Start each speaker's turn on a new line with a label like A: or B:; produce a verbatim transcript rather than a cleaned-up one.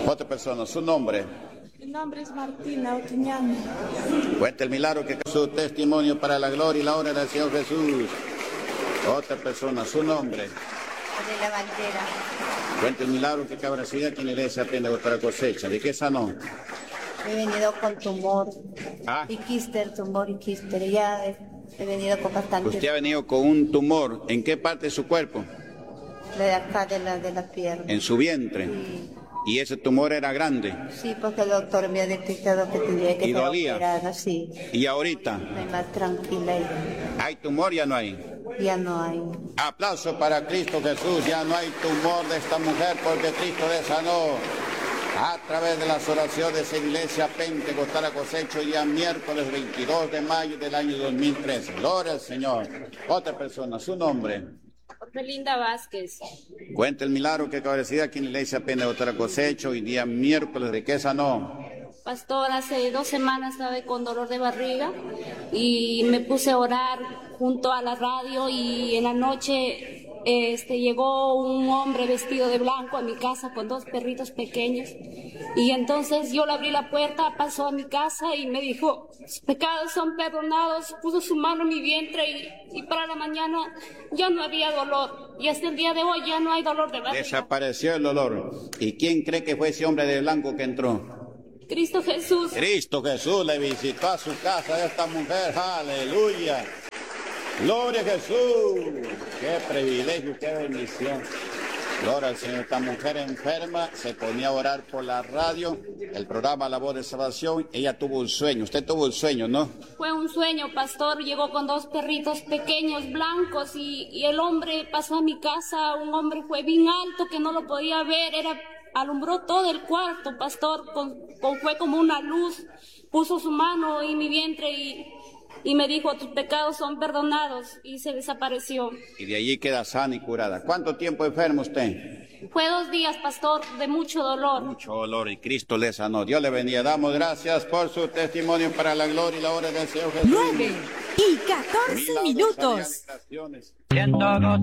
A: Otra persona, su nombre.
B: Mi nombre es Martina Otiñán.
A: Cuenta el milagro que su testimonio para la gloria y la honra del Señor Jesús. Otra persona, su nombre.
C: De la Bandera.
A: Cuenta el milagro que cabra sigue aquí en la iglesia Pentecostal Cosecha. ¿De qué sanó?
C: He venido con tumor.
A: Ah.
C: Y quíster, tumor y quíster. Ya he, he venido con bastante.
A: Usted ha venido con un tumor. ¿En qué parte de su cuerpo?
C: De acá, de la, de la pierna.
A: En su vientre.
C: Sí.
A: ¿Y ese tumor era grande?
C: Sí, porque el doctor me ha detectado que tendría que
A: ¿Y
C: ser
A: dolía?
C: operada, sí.
A: ¿Y ahorita?
C: Estoy más tranquila y
A: ¿Hay tumor? Ya no hay.
C: ya no hay.
A: Aplauso para Cristo Jesús. Ya no hay tumor de esta mujer porque Cristo le sanó. A través de las oraciones en Iglesia Pentecostal Cosecho, día miércoles veintidós de mayo del año dos mil trece. Gloria al Señor. Otra persona, su nombre.
B: Orfelinda Vázquez.
A: Cuenta el milagro que cabecida aquí en la Iglesia Pentecostal Cosecho y día miércoles de qué sanó.
B: Pastor, hace dos semanas estaba con dolor de barriga y me puse a orar junto a la radio y en la noche este, llegó un hombre vestido de blanco a mi casa con dos perritos pequeños y entonces yo le abrí la puerta, pasó a mi casa y me dijo, sus pecados son perdonados, puso su mano en mi vientre y, y para la mañana ya no había dolor y hasta el día de hoy ya no hay dolor de barriga.
A: Desapareció el dolor. ¿Y quién cree que fue ese hombre de blanco que entró?
B: Cristo Jesús.
A: Cristo Jesús le visitó a su casa a esta mujer. Aleluya. Gloria a Jesús. Qué privilegio, qué bendición. Gloria al Señor. Esta mujer enferma se ponía a orar por la radio, el programa La Voz de Salvación. Ella tuvo un sueño. Usted tuvo un sueño, ¿no?
B: Fue un sueño, pastor. Llegó con dos perritos pequeños, blancos, y, y el hombre pasó a mi casa. Un hombre fue bien alto que no lo podía ver. Era, alumbró todo el cuarto, pastor. Con, con, fue como una luz. Puso su mano en mi vientre y... y me dijo, tus pecados son perdonados, y se desapareció.
A: Y de allí queda sana y curada. ¿Cuánto tiempo enfermo usted?
B: Fue dos días, pastor, de mucho dolor.
A: Mucho dolor, y Cristo le sanó. Dios le bendiga. Damos gracias por su testimonio para la gloria y la honra del Señor Jesús.
D: nueve y catorce minutos.
A: Milagros,